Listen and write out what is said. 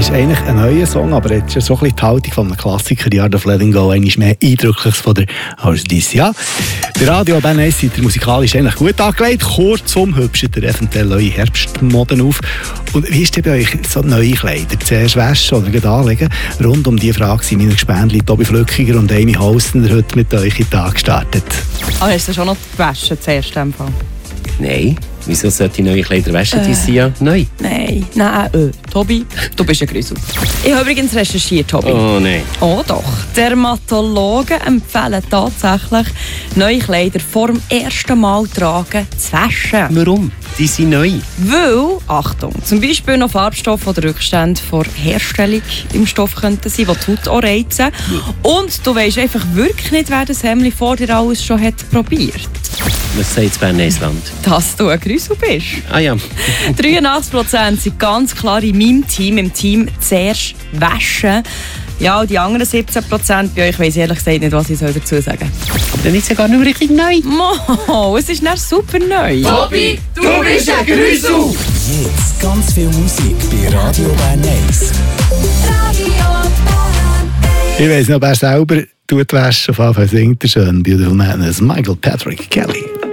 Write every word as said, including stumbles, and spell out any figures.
ist eigentlich ein neuer Song, aber jetzt ist so ein bisschen die Haltung von einem Klassiker, die Art of Letting Go, eigentlich mehr Eindrückliches von der als dieses Jahr. Der Radio Ben eins seid ihr musikalisch eigentlich gut angelegt. Kurzum hübscht ihr eventuell neue Herbstmoden auf. Und wie ist denn bei euch so neue Kleider? Zuerst waschen oder gleich anlegen? Rund um diese Frage sind meine Gespendli Tobi Flückiger und Amy Holstener heute mit euch in den Tag gestartet. Ah, hast du schon noch gewaschen zuerst? Nein. Wieso sollte ich neue Kleider waschen? Äh, Die sind ja neu. Nein, nein, äh, Tobi, du bist ein Grüssel. Ich habe übrigens recherchiert, Tobi. Oh nein. Oh doch. Dermatologen empfehlen tatsächlich, neue Kleider vor dem ersten Mal tragen zu waschen. Warum? Die sind neu. Weil, Achtung, zum Beispiel noch Farbstoffe oder Rückstände vor Herstellung im Stoff könnten sein, die die Haut auch reizen. Und du weisst einfach wirklich nicht, wer das Hemdli vor dir alles schon hat probiert. Was sagt das Berneisland? Dass du ein Grüssel bist. Ah ja. dreiundachtzig Prozent sind ganz klar in meinem Team, im Team zuerst waschen. Ja, und die anderen siebzehn Prozent bei euch weiss ich ehrlich gesagt nicht, was ich dazu sagen soll. Aber dann ist es ja gar nicht richtig neu. Mo, es ist nicht super neu. Tobi, du bist ein Grüssel! Jetzt ganz viel Musik bei Radio Ben eins. Radio Ben. Ich weiss nicht, ob er selber tut waschen, auf jeden Fall singt er schön. Beautiful Madness, Michael Patrick Kelly.